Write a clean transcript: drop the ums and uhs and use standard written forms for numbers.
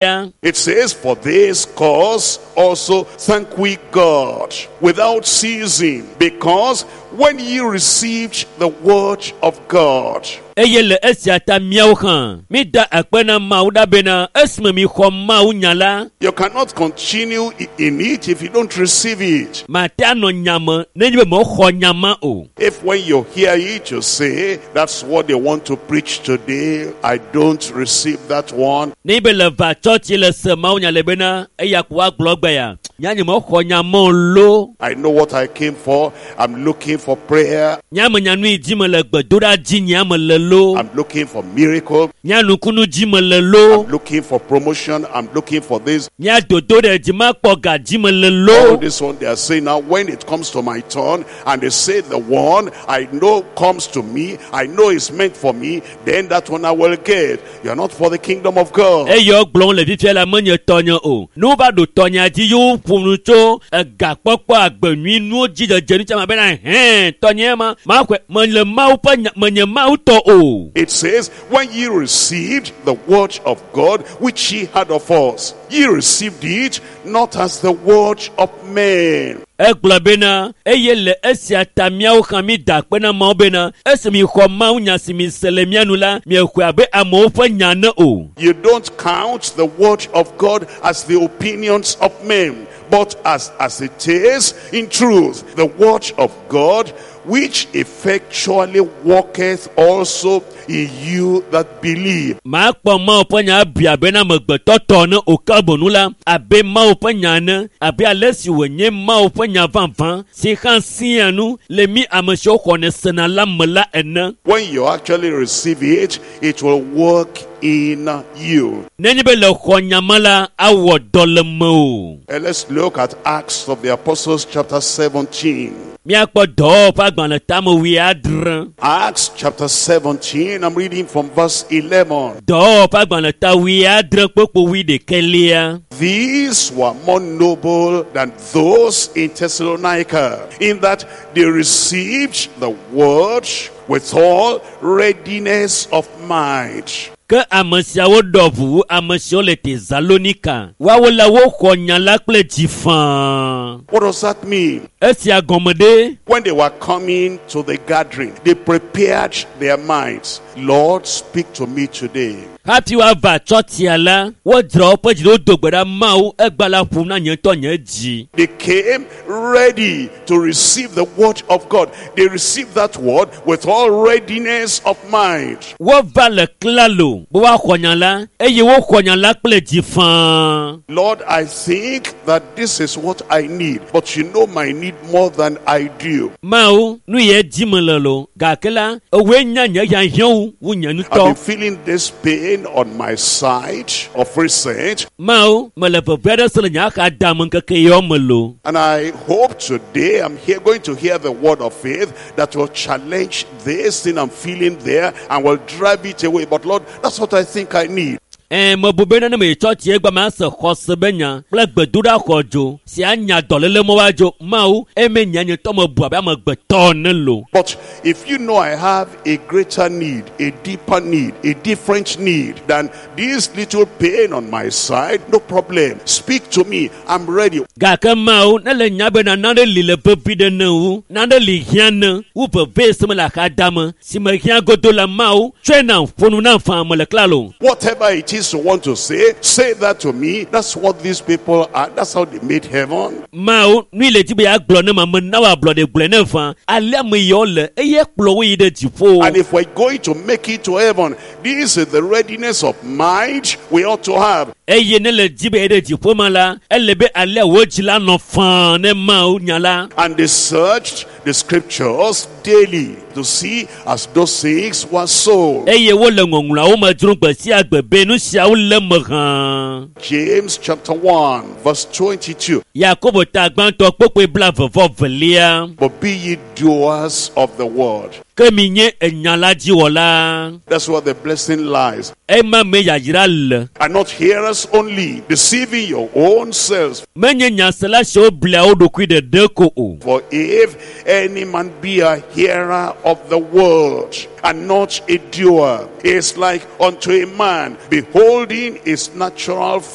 It says, for this cause also thank we God without ceasing, because when ye received the word of God. You cannot continue in it if you don't receive it. If when you hear it, you say, that's what they want to preach today, I don't receive that one. I know what I came for. I'm looking for prayer. I'm looking for miracle. I'm looking for promotion. I'm looking for this. All this one they are saying now, when it comes to my turn, and they say the one I know comes to me, I know is meant for me, then that one I will get. You are not for the kingdom of God. It says, when ye received the word of God, which ye had of us, ye received it not as the word of men. You don't count the word of God as the opinions of men, but as it is in truth, the word of God, which effectually worketh also in you that believe. When you actually receive it, it will work in you. Let's look at Acts of the Apostles chapter 17. Acts chapter 17, I'm reading from verse 11. These were more noble than those in Thessalonica, in that they received the word with all readiness of mind. What does that mean? When they were coming to the gathering, they prepared their minds. Lord, speak to me today. They came ready to receive the word of God. They received that word with all readiness of mind. Lord, I think that this is what I need, but you know my need more than I do. I've been feeling this pain on my side of recent, and I hope today I'm going to hear the word of faith that will challenge this thing I'm feeling there and will drive it away. But Lord, that's what I think I need. But if you know I have a greater need, a deeper need, a different need than this little pain on my side, no problem. Speak to me. I'm ready. Whatever it is you want to say that to me. That's what these people are. That's how they made heaven. And if we're going to make it to heaven, this is the readiness of mind we ought to have. And they searched the scriptures daily to see as those things were so. James chapter 1 verse 22. But be ye doers of the word. That's where the blessing lies. And not hearers only, deceiving your own selves. For if any man be a hearer of the word and not a doer, is like unto a man beholding his natural